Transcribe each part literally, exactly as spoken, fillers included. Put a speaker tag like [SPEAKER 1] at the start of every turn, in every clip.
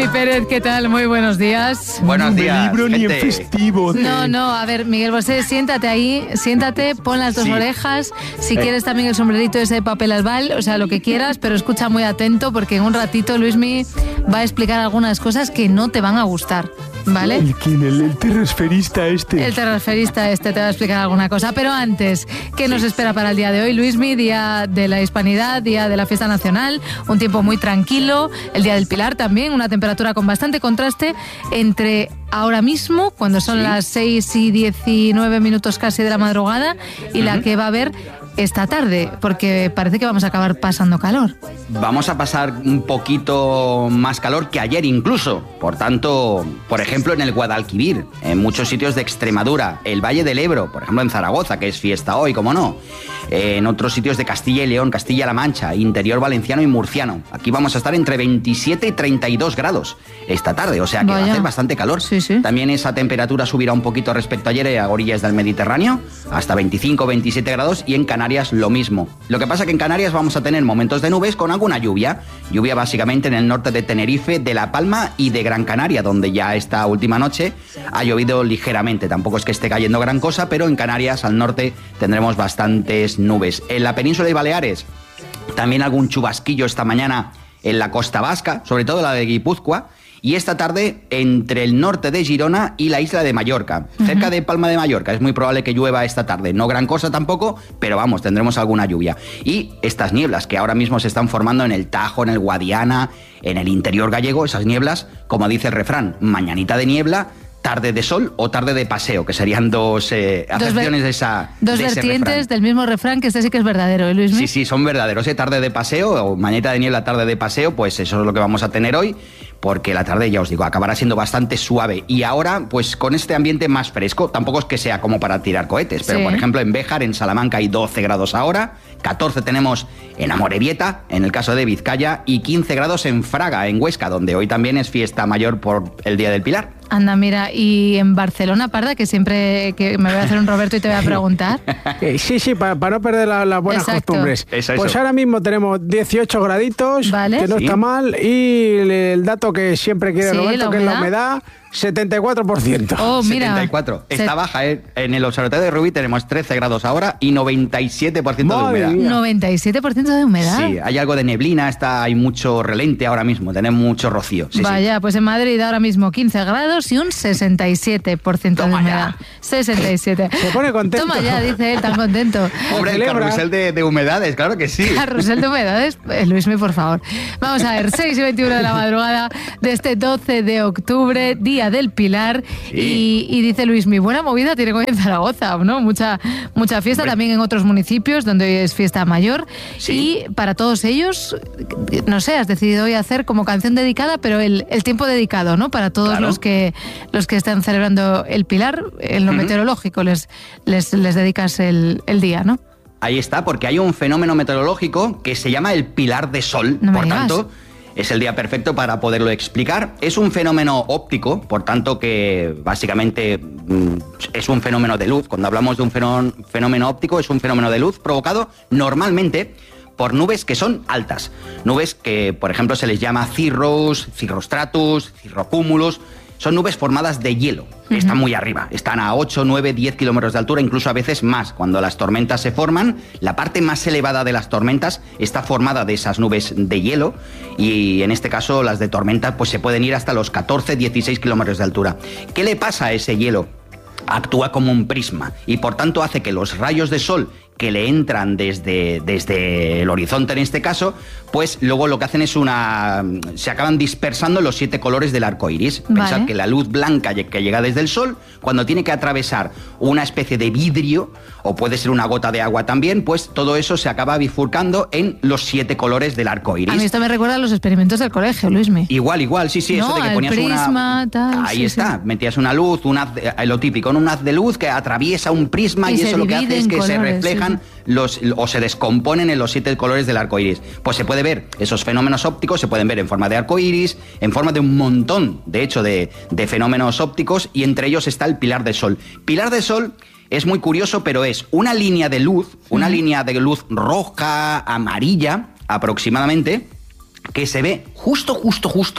[SPEAKER 1] Luismi Pérez, ¿qué tal? Muy buenos días.
[SPEAKER 2] Buenos días.
[SPEAKER 3] No me libro ni en festivo.
[SPEAKER 1] No, no, a ver, Miguel Bosé, siéntate ahí, siéntate, pon las dos
[SPEAKER 2] Sí.
[SPEAKER 1] orejas. Si
[SPEAKER 2] Eh.
[SPEAKER 1] quieres también el sombrerito ese de papel albal, o sea, lo que quieras, pero escucha muy atento porque en un ratito Luismi va a explicar algunas cosas que no te van a gustar, ¿vale?
[SPEAKER 3] ¿El quién? El, el terrasferista este.
[SPEAKER 1] El terrasferista este te va a explicar alguna cosa. Pero antes, ¿qué nos espera para el día de hoy, Luismi? Día de la Hispanidad, día de la fiesta nacional, un tiempo muy tranquilo, el día del Pilar también, una temperatura con bastante contraste entre ahora mismo, cuando son
[SPEAKER 2] Sí.
[SPEAKER 1] las seis y diecinueve minutos casi de la madrugada, y uh-huh. la que va a haber esta tarde, porque parece que vamos a acabar pasando calor.
[SPEAKER 2] Vamos a pasar un poquito más calor que ayer incluso. Por tanto, por ejemplo, en el Guadalquivir, en muchos sitios de Extremadura, el Valle del Ebro, por ejemplo en Zaragoza, que es fiesta hoy, como no. En otros sitios de Castilla y León, Castilla-La Mancha, interior valenciano y murciano. Aquí vamos a estar entre veintisiete y treinta y dos grados esta tarde, o sea que
[SPEAKER 1] Vaya.
[SPEAKER 2] va a hacer bastante calor.
[SPEAKER 1] Sí, sí.
[SPEAKER 2] También esa temperatura subirá un poquito respecto a ayer a orillas del Mediterráneo, hasta veinticinco o veintisiete grados, y en Canarias lo mismo. Lo que pasa que en Canarias vamos a tener momentos de nubes con alguna lluvia. Lluvia básicamente en el norte de Tenerife, de La Palma y de Gran Canaria, donde ya esta última noche ha llovido ligeramente. Tampoco es que esté cayendo gran cosa, pero en Canarias al norte tendremos bastantes nubes. En la península de Baleares también algún chubasquillo esta mañana en la costa vasca, sobre todo la de Guipúzcoa. Y esta tarde entre el norte de Girona y la isla de Mallorca, uh-huh. cerca de Palma de Mallorca. Es muy probable que llueva esta tarde. No gran cosa tampoco, pero vamos, tendremos alguna lluvia. Y estas nieblas que ahora mismo se están formando en el Tajo, en el Guadiana, en el interior gallego, esas nieblas, como dice el refrán, mañanita de niebla, tarde de sol o tarde de paseo, que serían dos eh, acepciones de esa
[SPEAKER 1] Dos
[SPEAKER 2] de
[SPEAKER 1] vertientes del mismo refrán, que este sí que es verdadero, ¿eh, Luismi?
[SPEAKER 2] Sí, sí, son verdaderos. ¿eh? Tarde de paseo o mañanita de niebla, tarde de paseo, pues eso es lo que vamos a tener hoy, porque la tarde, ya os digo, acabará siendo bastante suave. Y ahora, pues con este ambiente más fresco, tampoco es que sea como para tirar cohetes, pero sí. Por ejemplo en Béjar, en Salamanca hay doce grados ahora, catorce tenemos en Amorebieta, en el caso de Vizcaya, y quince grados en Fraga, en Huesca, donde hoy también es fiesta mayor por el Día del Pilar.
[SPEAKER 1] Anda, mira, y en Barcelona, Parda, que siempre que me voy a hacer un Roberto y te voy a preguntar.
[SPEAKER 4] Eh, sí, sí, para, para no perder la, las buenas
[SPEAKER 1] Exacto.
[SPEAKER 4] costumbres.
[SPEAKER 2] Eso,
[SPEAKER 4] pues
[SPEAKER 2] eso.
[SPEAKER 4] ahora mismo tenemos dieciocho graditos,
[SPEAKER 1] vale.
[SPEAKER 4] que no
[SPEAKER 2] sí.
[SPEAKER 4] está mal, y el, el dato que siempre quiere
[SPEAKER 1] sí,
[SPEAKER 4] Roberto,
[SPEAKER 1] la
[SPEAKER 4] que es la humedad, setenta y cuatro por ciento.
[SPEAKER 1] Oh, mira.
[SPEAKER 2] setenta y cuatro. Está
[SPEAKER 1] Se...
[SPEAKER 2] baja, ¿eh? En el Observatorio de Rubí tenemos trece grados ahora y noventa y siete por ciento de humedad.
[SPEAKER 4] Mía.
[SPEAKER 1] noventa y siete por ciento de humedad.
[SPEAKER 2] Sí, hay algo de neblina, está, hay mucho relente ahora mismo, tenemos mucho rocío. Sí,
[SPEAKER 1] Vaya,
[SPEAKER 2] sí.
[SPEAKER 1] pues en Madrid ahora mismo quince grados y un sesenta y siete por ciento
[SPEAKER 2] Toma
[SPEAKER 1] de humedad.
[SPEAKER 2] ya.
[SPEAKER 1] sesenta y siete.
[SPEAKER 4] Se pone contento.
[SPEAKER 1] Toma ya, dice él, tan contento.
[SPEAKER 2] Hombre, el
[SPEAKER 4] celebra.
[SPEAKER 2] carrusel de, de humedades, claro que sí.
[SPEAKER 1] Carrusel de humedades, eh, Luismi, por favor. Vamos a ver, seis y veintiuno de la madrugada de este doce de octubre, Día del Pilar.
[SPEAKER 2] Sí.
[SPEAKER 1] Y, y dice Luismi, buena movida tiene hoy en Zaragoza, ¿no? Mucha, mucha fiesta,
[SPEAKER 2] Hombre.
[SPEAKER 1] también en otros municipios donde hoy es fiesta mayor.
[SPEAKER 2] Sí.
[SPEAKER 1] Y para todos ellos, no sé, has decidido hoy hacer como canción dedicada, pero el, el tiempo dedicado, ¿no? Para todos
[SPEAKER 2] Claro.
[SPEAKER 1] los que los que están celebrando el Pilar, en lo
[SPEAKER 2] Uh-huh.
[SPEAKER 1] meteorológico les, les, les dedicas el, el día, ¿no?
[SPEAKER 2] Ahí está, porque hay un fenómeno meteorológico que se llama el Pilar de Sol.
[SPEAKER 1] No me
[SPEAKER 2] por
[SPEAKER 1] digas.
[SPEAKER 2] tanto, es el día perfecto para poderlo explicar. Es un fenómeno óptico, por tanto que básicamente mm, es un fenómeno de luz. Cuando hablamos de un fenómeno, fenómeno óptico, es un fenómeno de luz provocado normalmente por nubes que son altas. Nubes que, por ejemplo, se les llama cirrus, cirrostratus, cirrocúmulos. Son nubes formadas de hielo, uh-huh. están muy arriba, están a ocho, nueve, diez kilómetros de altura, incluso a veces más. Cuando las tormentas se forman, la parte más elevada de las tormentas está formada de esas nubes de hielo, y en este caso las de tormenta pues se pueden ir hasta los catorce, dieciséis kilómetros de altura. ¿Qué le pasa a ese hielo? Actúa como un prisma y por tanto hace que los rayos de sol que le entran desde, desde el horizonte en este caso, pues luego lo que hacen es una... se acaban dispersando los siete colores del arco iris.
[SPEAKER 1] Vale.
[SPEAKER 2] Pensad que la luz blanca que llega desde el sol, cuando tiene que atravesar una especie de vidrio, o puede ser una gota de agua también, pues todo eso se acaba bifurcando en los siete colores del arco iris.
[SPEAKER 1] A mí esto me recuerda a los experimentos del colegio, Luismi.
[SPEAKER 2] Igual, igual, sí, sí,
[SPEAKER 1] No,
[SPEAKER 2] eso de que
[SPEAKER 1] el
[SPEAKER 2] ponías
[SPEAKER 1] prisma,
[SPEAKER 2] una...
[SPEAKER 1] tal,
[SPEAKER 2] Ahí
[SPEAKER 1] sí,
[SPEAKER 2] está,
[SPEAKER 1] sí.
[SPEAKER 2] metías una luz, un haz, de- lo típico, ¿no? Un haz de luz que atraviesa un prisma
[SPEAKER 1] Y
[SPEAKER 2] y,
[SPEAKER 1] se
[SPEAKER 2] eso lo que
[SPEAKER 1] divide
[SPEAKER 2] hace es
[SPEAKER 1] en
[SPEAKER 2] que se
[SPEAKER 1] colores,
[SPEAKER 2] reflejan
[SPEAKER 1] sí,
[SPEAKER 2] los o se descomponen en los siete colores del arco iris. Pues se puede ver esos fenómenos ópticos, se pueden ver en forma de arco iris, en forma de un montón, de hecho, de, de fenómenos ópticos, y entre ellos está el pilar del sol. Pilar del sol es muy curioso, pero es una línea de luz, una
[SPEAKER 1] Ujú.
[SPEAKER 2] línea de luz roja, amarilla, aproximadamente, que se ve justo, justo, justo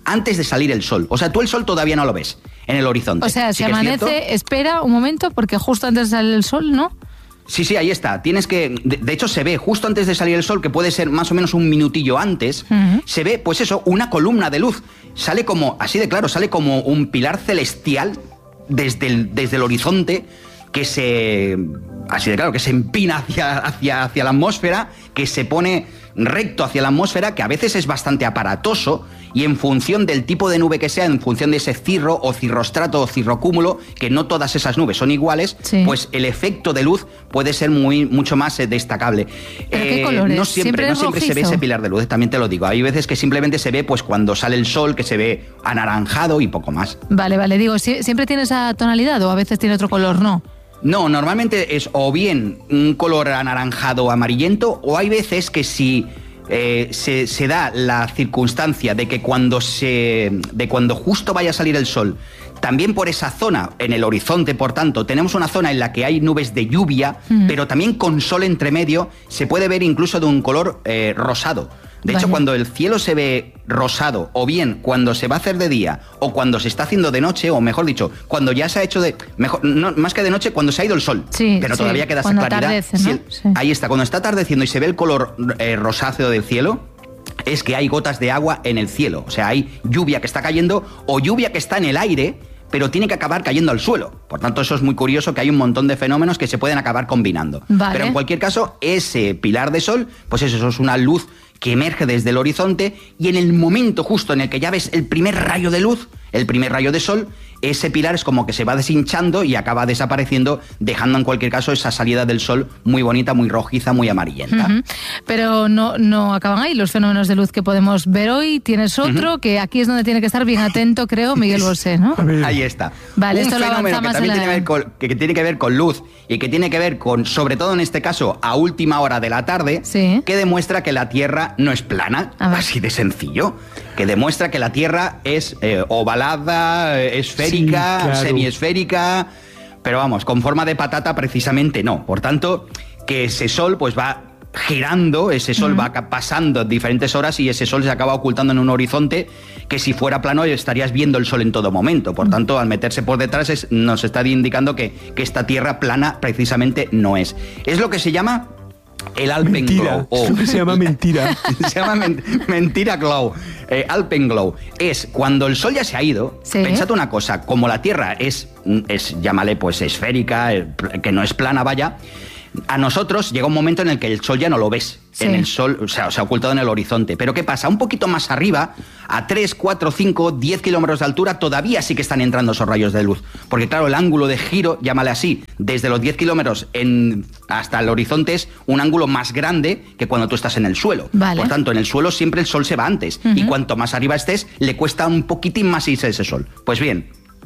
[SPEAKER 2] antes de salir el sol. O sea, tú el sol todavía no lo ves en el horizonte.
[SPEAKER 1] O sea,
[SPEAKER 2] sí
[SPEAKER 1] si amanece, espera un momento, porque justo antes de salir el sol, ¿no?
[SPEAKER 2] Sí, sí, ahí está. Tienes que... De, de hecho, se ve justo antes de salir el sol, que puede ser más o menos un minutillo antes, uh-huh. se ve, pues eso, una columna de luz. Sale como, así de claro, sale como un pilar celestial desde el, desde el horizonte, que se... Así de claro, que se empina hacia, hacia, hacia la atmósfera, que se pone recto hacia la atmósfera, que a veces es bastante aparatoso, y en función del tipo de nube que sea, en función de ese cirro o cirrostrato o cirrocúmulo, que no todas esas nubes son iguales, sí. pues el efecto de luz puede ser muy mucho más eh, destacable.
[SPEAKER 1] ¿Pero eh, qué colores?
[SPEAKER 2] No siempre, no siempre se ve ese pilar de luz, también te lo digo. Hay veces que simplemente se ve pues cuando sale el sol, que se ve anaranjado y poco más.
[SPEAKER 1] Vale, vale, digo, ¿siempre tiene esa tonalidad o a veces tiene otro color? No.
[SPEAKER 2] No, normalmente es o bien un color anaranjado o amarillento, o hay veces que si eh, se, se da la circunstancia de que cuando se, de cuando justo vaya a salir el sol, también por esa zona, en el horizonte, por tanto, tenemos una zona en la que hay nubes de lluvia, uh-huh. pero también con sol entre medio, se puede ver incluso de un color eh, rosado. De hecho, Vaya. cuando el cielo se ve rosado, o bien cuando se va a hacer de día, o cuando se está haciendo de noche, o mejor dicho, cuando ya se ha hecho de... mejor no, más que de noche, cuando se ha ido el sol.
[SPEAKER 1] Sí,
[SPEAKER 2] pero
[SPEAKER 1] sí.
[SPEAKER 2] todavía queda esa
[SPEAKER 1] cuando
[SPEAKER 2] claridad.
[SPEAKER 1] Atardece, ¿no?
[SPEAKER 2] Si el,
[SPEAKER 1] sí.
[SPEAKER 2] Ahí está, cuando está atardeciendo y se ve el color eh, rosáceo del cielo, es que hay gotas de agua en el cielo. O sea, hay lluvia que está cayendo, o lluvia que está en el aire, pero tiene que acabar cayendo al suelo. Por tanto, eso es muy curioso, que hay un montón de fenómenos que se pueden acabar combinando.
[SPEAKER 1] Vale.
[SPEAKER 2] Pero en cualquier caso, ese pilar de sol, pues eso, eso es una luz que emerge desde el horizonte, y en el momento justo en el que ya ves el primer rayo de luz, el primer rayo de sol, ese pilar es como que se va deshinchando y acaba desapareciendo, dejando en cualquier caso esa salida del sol muy bonita, muy rojiza, muy amarillenta.
[SPEAKER 1] Uh-huh. Pero no, no acaban ahí los fenómenos de luz que podemos ver hoy. Tienes otro, uh-huh. que aquí es donde tiene que estar bien atento, creo, Miguel Bosé, ¿no?
[SPEAKER 2] Ahí está.
[SPEAKER 1] Vale,
[SPEAKER 2] un
[SPEAKER 1] esto
[SPEAKER 2] fenómeno
[SPEAKER 1] lo
[SPEAKER 2] que también
[SPEAKER 1] la...
[SPEAKER 2] tiene que, ver con, que tiene que ver con luz y que tiene que ver con, sobre todo en este caso, a última hora de la tarde,
[SPEAKER 1] sí.
[SPEAKER 2] que demuestra que la Tierra no es plana, así de sencillo, que demuestra que la Tierra es eh, ovalada, esférica, sí, claro. semiesférica, pero vamos, con forma de patata precisamente no. Por tanto, que ese sol pues va girando, ese sol uh-huh. va pasando diferentes horas y ese sol se acaba ocultando en un horizonte que si fuera plano estarías viendo el sol en todo momento. Por tanto, al meterse por detrás es, nos está indicando que, que esta Tierra plana precisamente no es. Es lo que se llama el Alpenglow.
[SPEAKER 3] Mentira, eso que se llama mentira.
[SPEAKER 2] Se llama men- mentira glow. Eh, Alpenglow es cuando el sol ya se ha ido.
[SPEAKER 1] ¿Sí?
[SPEAKER 2] Pensad una cosa, como la Tierra es, es llámale pues esférica, que no es plana, vaya, a nosotros llega un momento en el que el sol ya no lo ves. Sí. En el sol, o sea, se ha ocultado en el horizonte. Pero ¿qué pasa? Un poquito más arriba, a tres, cuatro, cinco, diez kilómetros de altura, todavía sí que están entrando esos rayos de luz. Porque claro, el ángulo de giro, llámale así, desde los diez kilómetros en, hasta el horizonte es un ángulo más grande que cuando tú estás en el suelo.
[SPEAKER 1] Vale.
[SPEAKER 2] Por tanto, en el suelo siempre el sol se va antes. Uh-huh. Y cuanto más arriba estés, le cuesta un poquitín más irse ese sol. Pues bien,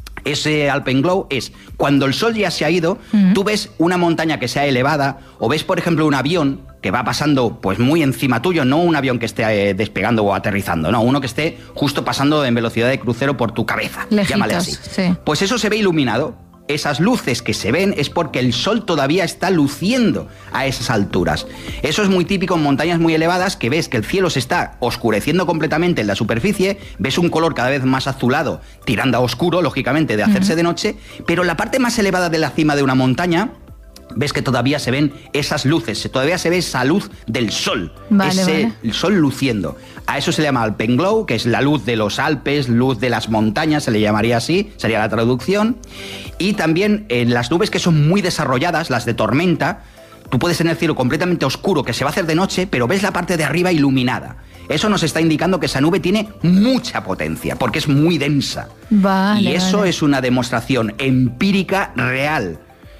[SPEAKER 2] ese Alpenglow es cuando el sol ya se ha ido, uh-huh. tú ves una montaña que sea elevada, o ves, por ejemplo, un avión que va pasando pues muy encima tuyo, no un avión que esté eh, despegando o aterrizando, no, uno que esté justo pasando en velocidad de crucero por tu cabeza,
[SPEAKER 1] Lejitos,
[SPEAKER 2] llámale así.
[SPEAKER 1] Sí.
[SPEAKER 2] Pues eso se ve iluminado. Esas luces que se ven es porque el sol todavía está luciendo a esas alturas. Eso es muy típico en montañas muy elevadas, que ves que el cielo se está oscureciendo completamente en la superficie, ves un color cada vez más azulado, tirando a oscuro, lógicamente, de hacerse uh-huh. de noche, pero en la parte más elevada de la cima de una montaña, ves que todavía se ven esas luces, todavía se ve esa luz del sol,
[SPEAKER 1] vale,
[SPEAKER 2] ese
[SPEAKER 1] vale.
[SPEAKER 2] el sol luciendo. A eso se le llama Alpenglow, que es la luz de los Alpes, luz de las montañas, se le llamaría así, sería la traducción. Y también en las nubes que son muy desarrolladas, las de tormenta, tú puedes tener el cielo completamente oscuro que se va a hacer de noche, pero ves la parte de arriba iluminada. Eso nos está indicando que esa nube tiene mucha potencia, porque es muy densa.
[SPEAKER 1] Vale,
[SPEAKER 2] y eso
[SPEAKER 1] vale.
[SPEAKER 2] es una demostración empírica real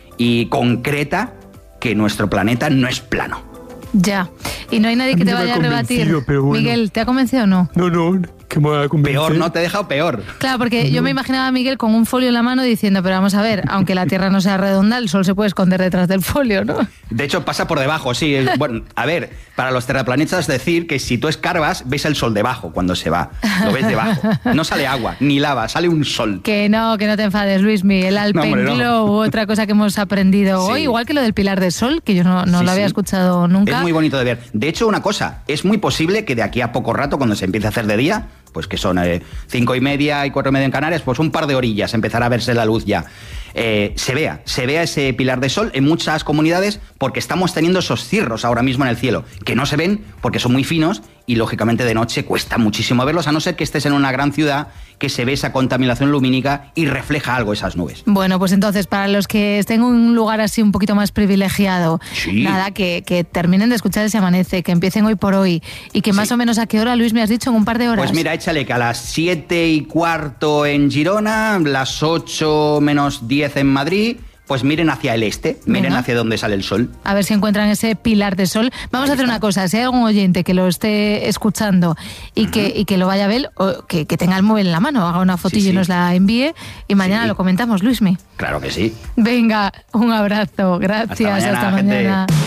[SPEAKER 2] y concreta que nuestro planeta no es plano.
[SPEAKER 1] Ya. Y no hay nadie
[SPEAKER 3] A
[SPEAKER 1] que
[SPEAKER 3] mí
[SPEAKER 1] te
[SPEAKER 3] no me
[SPEAKER 1] vaya
[SPEAKER 3] ha
[SPEAKER 1] a rebatir.
[SPEAKER 3] convencido, pero bueno.
[SPEAKER 1] Miguel, ¿te ha convencido o no?
[SPEAKER 3] No, no, que me va a convencer.
[SPEAKER 2] Peor, no te he dejado peor.
[SPEAKER 1] Claro, porque yo me imaginaba a Miguel con un folio en la mano diciendo, pero vamos a ver, aunque la Tierra no sea redonda, el Sol se puede esconder detrás del folio, ¿no?
[SPEAKER 2] De hecho, pasa por debajo, sí. Bueno, a ver, para los terraplanistas decir que si tú escarbas, ves el sol debajo cuando se va. Lo ves debajo. No sale agua, ni lava, sale un sol.
[SPEAKER 1] Que no, que no te enfades, Luismi. El Alpenglow, no, no. Otra cosa que hemos aprendido sí. hoy, igual que lo del pilar de sol, que yo no, no sí, lo había sí. escuchado nunca.
[SPEAKER 2] Es muy bonito de ver. De hecho, una cosa, es muy posible que de aquí a poco rato, cuando se empiece a hacer de día, pues que son eh, cinco y media y cuatro y media en Canarias, pues un par de orillas empezará a verse la luz ya. Eh, se vea, se vea ese pilar de sol en muchas comunidades porque estamos teniendo esos cirros ahora mismo en el cielo, que no se ven porque son muy finos y lógicamente de noche cuesta muchísimo verlos, a no ser que estés en una gran ciudad que se ve esa contaminación lumínica y refleja algo esas nubes.
[SPEAKER 1] Bueno, pues entonces, para los que estén en un lugar así un poquito más privilegiado,
[SPEAKER 2] sí.
[SPEAKER 1] nada, que, que terminen de escuchar ese amanece, que empiecen hoy por hoy y que más sí. o menos a qué hora, Luis, me has dicho, en un par de horas.
[SPEAKER 2] Pues mira, échale que a las siete y cuarto en Girona, las ocho menos diez en Madrid, pues miren hacia el este, miren Venga. hacia donde sale el sol.
[SPEAKER 1] A ver si encuentran ese pilar de sol. Vamos Ahí a hacer está. una cosa, si hay algún oyente que lo esté escuchando y, uh-huh. que, y que lo vaya a ver, o que, que tenga el móvil en la mano, haga una fotillo sí, sí. y nos la envíe y mañana sí. lo comentamos, Luismi.
[SPEAKER 2] Claro que sí.
[SPEAKER 1] Venga, un abrazo, gracias, hasta mañana. Hasta mañana.